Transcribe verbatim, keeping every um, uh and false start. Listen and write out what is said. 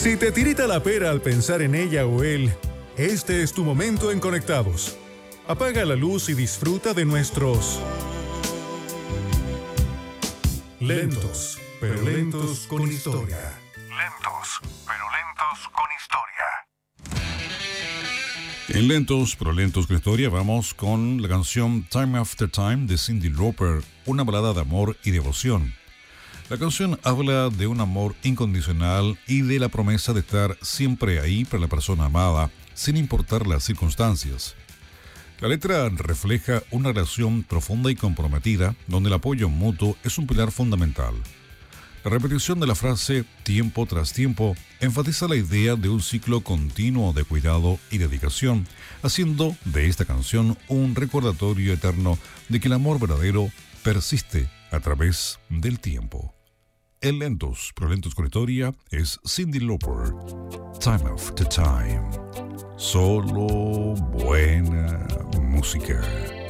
Si te tirita la pera al pensar en ella o él, este es tu momento en Conectados. Apaga la luz y disfruta de nuestros lentos, pero lentos con historia. Lentos, pero lentos con historia. En Lentos, pero lentos con historia, vamos con la canción Time After Time de Cyndi Lauper, una balada de amor y devoción. La canción habla de un amor incondicional y de la promesa de estar siempre ahí para la persona amada, sin importar las circunstancias. La letra refleja una relación profunda y comprometida, donde el apoyo mutuo es un pilar fundamental. La repetición de la frase tiempo tras tiempo enfatiza la idea de un ciclo continuo de cuidado y dedicación, haciendo de esta canción un recordatorio eterno de que el amor verdadero persiste a través del tiempo. En Lentos, pero lentos con historia, es Cyndi Lauper, Time After Time. Solo buena música.